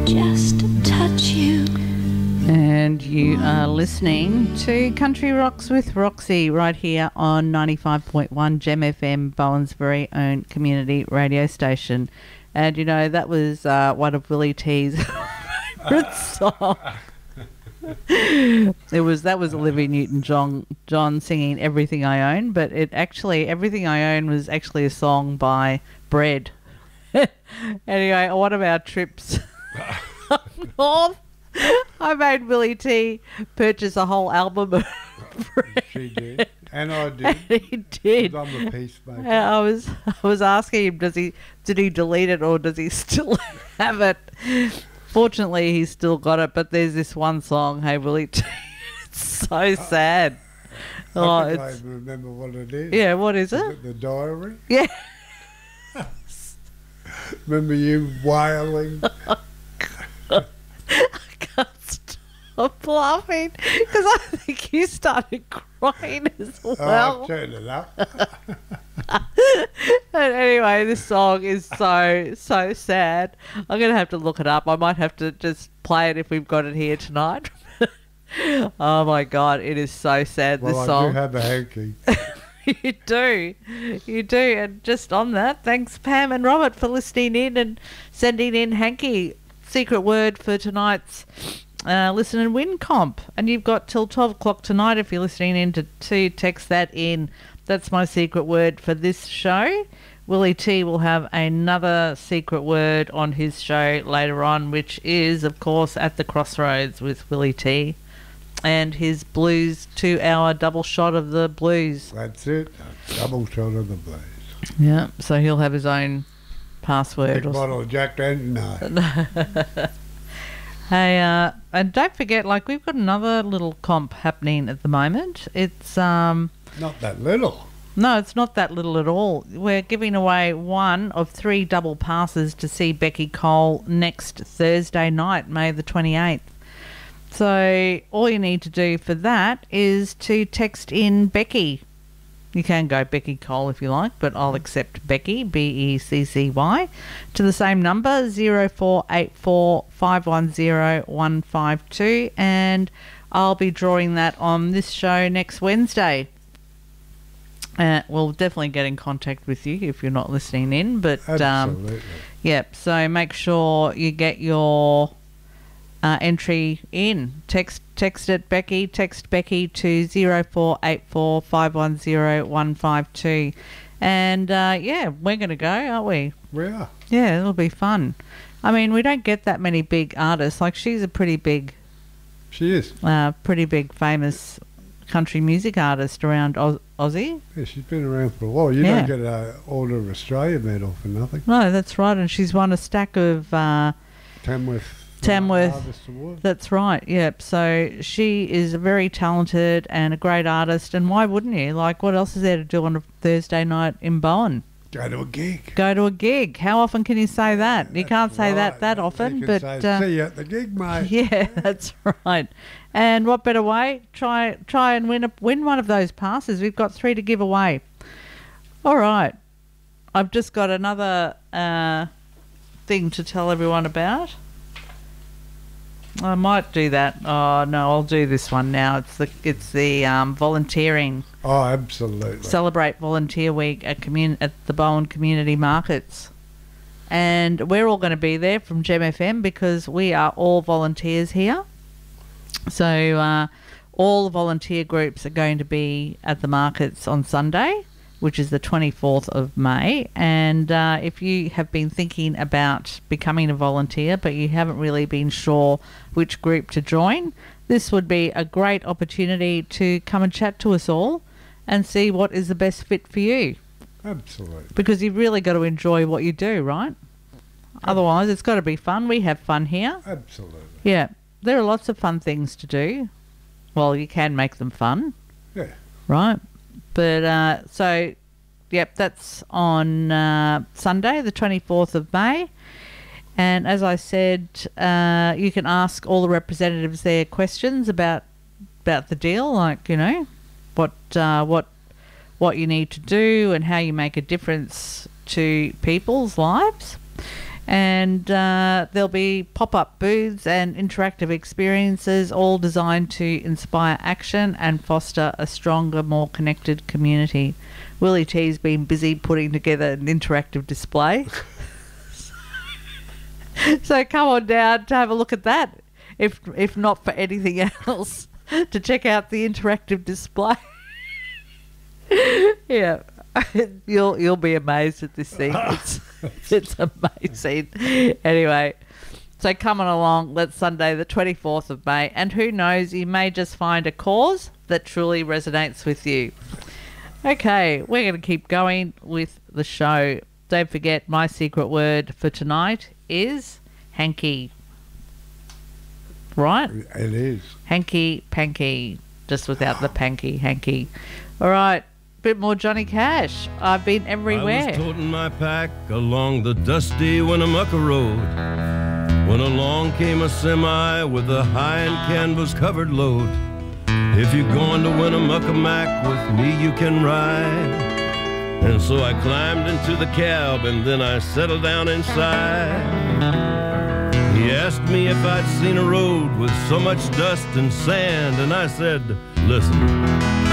just touch you. And you are listening to Country Rocks with Roxy right here on 95.1 Gem FM, Bowen's very own community radio station. And, you know, that was one of Willie T's favourite songs. That was Olivia Newton-John singing Everything I Own, but Everything I Own was actually a song by Bread. Anyway, one of our trips up north, I made Willie T purchase a whole album of Bread. She did, and I did. And he did. I'm a peacemaker. And I was asking him, did he delete it or does he still have it? Fortunately, he's still got it, but there's this one song, Hey Willie T. It's so sad. I think I remember what it is. Yeah, what is it? Is it The Diary? Yeah. Remember you wailing? I can't stop laughing because I think you started crying as well. Oh, I've turned it up. And anyway, this song is so sad. I'm going to have to look it up. I might have to just play it if we've got it here tonight. Oh my God, it is so sad, Well, this I song. do have a hanky. You do. And just on that, thanks Pam and Robert for listening in and sending in hanky secret word for tonight's Listen and Win comp. And you've got till 12 o'clock tonight if you're listening in to text that in. That's my secret word for this show. Willie T will have another secret word on his show later on, which is, of course, At the Crossroads with Willie T and his blues 2-hour double shot of the blues. That's it. A double shot of the blues. Yeah, so he'll have his own password. Big bottle of Jack Daniels. No. Hey, and don't forget, like, we've got another little comp happening at the moment. It's Not that little. No, it's not that little at all. We're giving away one of 3 double passes to see Becky Cole next Thursday night, May the 28th. So all you need to do for that is to text in Becky. You can go Becky Cole if you like, but I'll accept Becky, Beccy, to the same number, 0484 510 152, and I'll be drawing that on this show next Wednesday. We'll definitely get in contact with you if you're not listening in, but Absolutely. Yep. So make sure you get your entry in. Text it, Becky. Text Becky to 0484 510 152, and yeah, we're going to go, aren't we? We are. Yeah, it'll be fun. I mean, we don't get that many big artists. Like, she's a pretty big. She is. Pretty big, famous country music artist around Aussie. Yeah, she's been around for a while. You don't get an Order of Australia medal for nothing. No, that's right. And she's won a stack of Tamworth Artist Award. That's right. Yep. So she is very talented and a great artist. And why wouldn't you? Like, what else is there to do on a Thursday night in Bowen? Go to a gig. Go to a gig. How often can you say that? You can't say that often. You but can say, see you at the gig, mate. Yeah, that's right. And what better way? Try and win one of those passes. We've got 3 to give away. All right. I've just got another thing to tell everyone about. I might do that. Oh no, I'll do this one now. It's the volunteering. Oh, absolutely. Celebrate Volunteer Week at the Bowen Community Markets, and we're all going to be there from Gem FM because we are all volunteers here. So all the volunteer groups are going to be at the markets on Sunday, which is the 24th of May. And if you have been thinking about becoming a volunteer, but you haven't really been sure which group to join, this would be a great opportunity to come and chat to us all and see what is the best fit for you. Absolutely. Because you've really got to enjoy what you do, right? Otherwise, it's got to be fun. We have fun here. Absolutely. Yeah. There are lots of fun things to do. Well, you can make them fun. Yeah. Right. But, so, yep, that's on Sunday, the 24th of May. And as I said, you can ask all the representatives there questions about the deal, like, you know, what you need to do and how you make a difference to people's lives. And there'll be pop-up booths and interactive experiences, all designed to inspire action and foster a stronger, more connected community. Willie T's been busy putting together an interactive display. So come on down to have a look at that, if not for anything else, to check out the interactive display. Yeah. You'll be amazed at this thing. It's amazing. Anyway, so come on along. That's Sunday the 24th of May. And who knows, you may just find a cause that truly resonates with you. Okay, we're going to keep going with the show. Don't forget, my secret word for tonight is hanky. Right? It is. Hanky-panky. Just without the panky, hanky. All right. Bit more Johnny Cash. I've been everywhere. I was toting my pack along the dusty Winnemucca Road when along came a semi with a high and canvas-covered load. If you're going to Winnemucca Mac with me, you can ride. And so I climbed into the cab and then I settled down inside. He asked me if I'd seen a road with so much dust and sand, and I said, listen,